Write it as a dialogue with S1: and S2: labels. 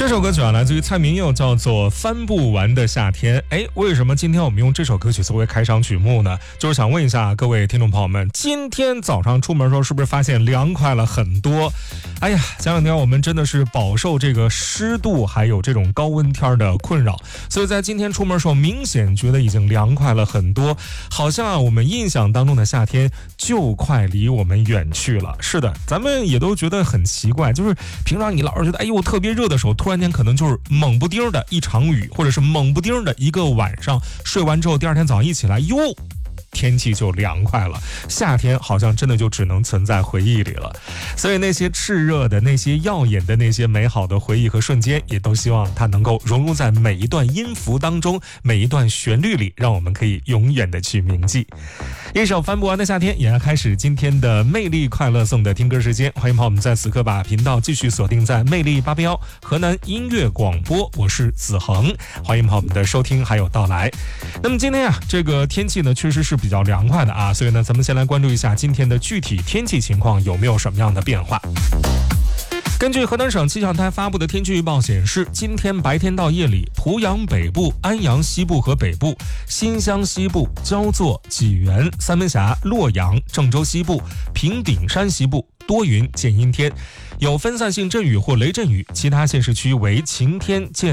S1: 首歌曲啊，来自于蔡明佑，叫做《翻不完的夏天》。为什么今天我们用这首歌曲作为开场曲目呢？就是想问一下各位听众朋友们，今天早上出门的时候是不是发现凉快了很多？前两天我们真的是饱受这个湿度还有这种高温天的困扰，所以在今天出门的时候明显觉得已经凉快了很多，好像我们印象当中的夏天就快离我们远去了。是的，咱们也都觉得很奇怪，就是平常你老是觉得特别热的时候，突然间可能就是猛不丁的一场雨，或者是猛不丁的一个晚上，睡完之后第二天早上一起来，天气就凉快了。夏天好像真的就只能存在回忆里了，所以那些炽热的、那些耀眼的、那些美好的回忆和瞬间，也都希望它能够融入在每一段音符当中，每一段旋律里，让我们可以永远的去铭记。一首翻不完的夏天，也要开始今天的魅力快乐颂的听歌时间。欢迎朋友们在此刻把频道继续锁定在魅力881河南音乐广播，我是子恒，欢迎朋友们的收听还有到来。那么今天这个天气呢确实是比较凉快的所以呢咱们先来关注一下今天的具体天气情况有没有什么样的变化。根据河南省气象台发布的天气预报显示，今天白天到夜里，濮阳北部、安阳西部和北部、新乡西部、焦作、济源、三门峡、洛阳、郑州西部、平顶山西部多云见阴天，有分散性阵雨或雷阵雨，其他县市区为晴天见